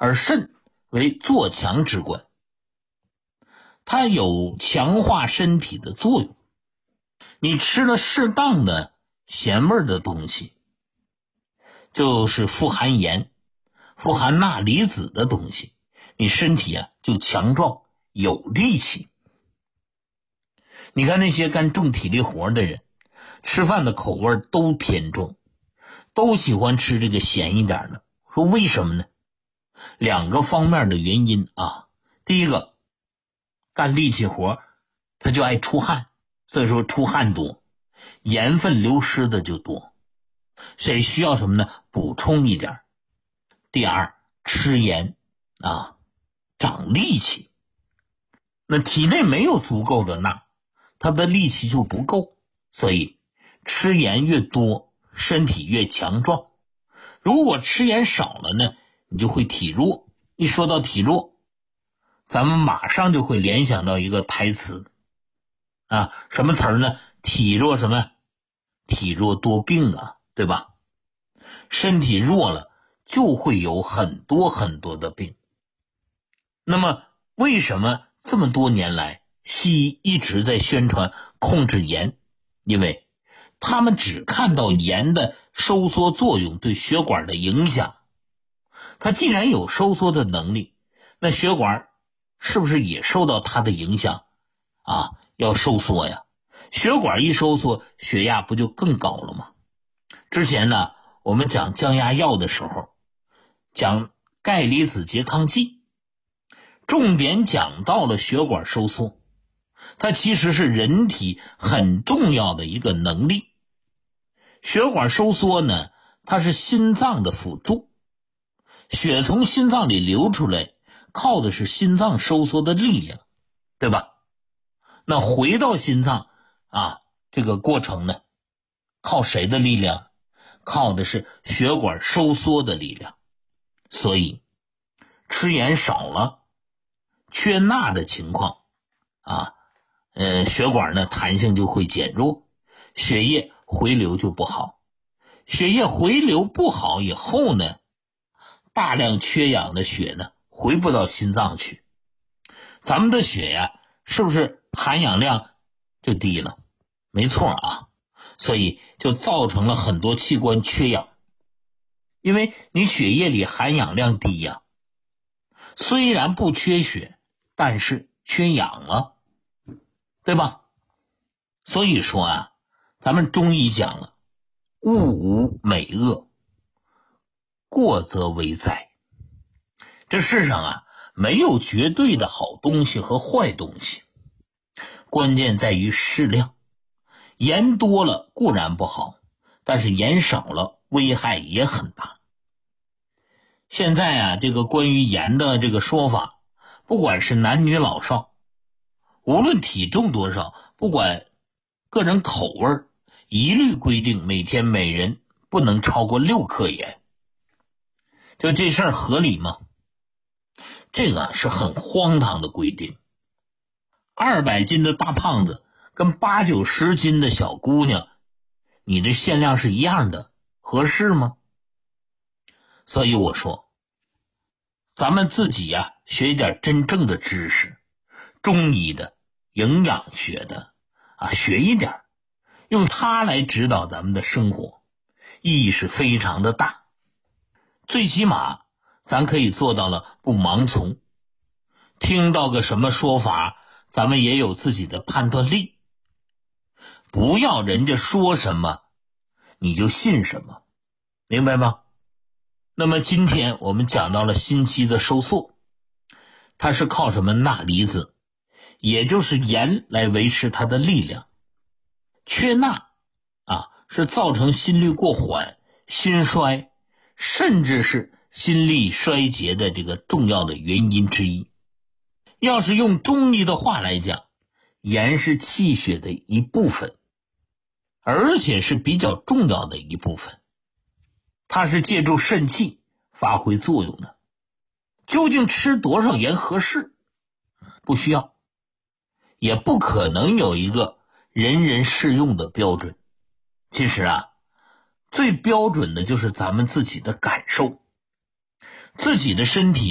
而肾为做强之官，它有强化身体的作用。你吃了适当的咸味的东西，就是富含盐、富含钠离子的东西，你身体就强壮有力气。你看那些干重体力活的人，吃饭的口味都偏重，都喜欢吃这个咸一点的。说为什么呢？两个方面的原因啊。第一个，干力气活他就爱出汗，所以说出汗多，盐分流失的就多，所以需要什么呢？补充一点。第二，吃盐长力气。那体内没有足够的钠，他的力气就不够，所以吃盐越多，身体越强壮。如果吃盐少了呢，你就会体弱。一说到体弱，咱们马上就会联想到一个台词什么词儿呢？体弱什么？体弱多病啊，对吧？身体弱了就会有很多很多的病。那么为什么这么多年来西医一直在宣传控制盐？因为他们只看到盐的收缩作用对血管的影响。它既然有收缩的能力，那血管是不是也受到它的影响要收缩呀？血管一收缩，血压不就更高了吗？之前呢，我们讲降压药的时候，讲钙离子拮抗剂，重点讲到了血管收缩，它其实是人体很重要的一个能力。血管收缩呢，它是心脏的辅助，血从心脏里流出来，靠的是心脏收缩的力量，对吧？那回到心脏这个过程呢，靠谁的力量？靠的是血管收缩的力量。所以吃盐少了，缺钠的情况血管呢弹性就会减弱，血液回流就不好。血液回流不好以后呢，大量缺氧的血呢回不到心脏去，咱们的血是不是含氧量就低了？没错所以就造成了很多器官缺氧。因为你血液里含氧量低虽然不缺血，但是缺氧了，对吧？所以说咱们中医讲了，物无美恶，过则为灾。这世上没有绝对的好东西和坏东西，关键在于适量。盐多了固然不好，但是盐少了危害也很大。现在这个关于盐的这个说法，不管是男女老少，无论体重多少，不管个人口味，一律规定每天每人不能超过6克盐。就这事儿合理吗？这个是很荒唐的规定。200斤的大胖子跟8、90斤的小姑娘，你的限量是一样的，合适吗？所以我说，咱们自己学一点真正的知识，中医的、营养学的学一点，用它来指导咱们的生活，意义是非常的大。最起码咱可以做到了不盲从，听到个什么说法，咱们也有自己的判断力，不要人家说什么你就信什么，明白吗？那么今天我们讲到了心肌的收缩，它是靠什么？钠离子，也就是盐来维持它的力量。缺钠是造成心律过缓、心衰，甚至是心力衰竭的这个重要的原因之一。要是用中医的话来讲，盐是气血的一部分，而且是比较重要的一部分，它是借助肾气发挥作用的。究竟吃多少盐合适？不需要，也不可能有一个人人适用的标准。其实最标准的就是咱们自己的感受，自己的身体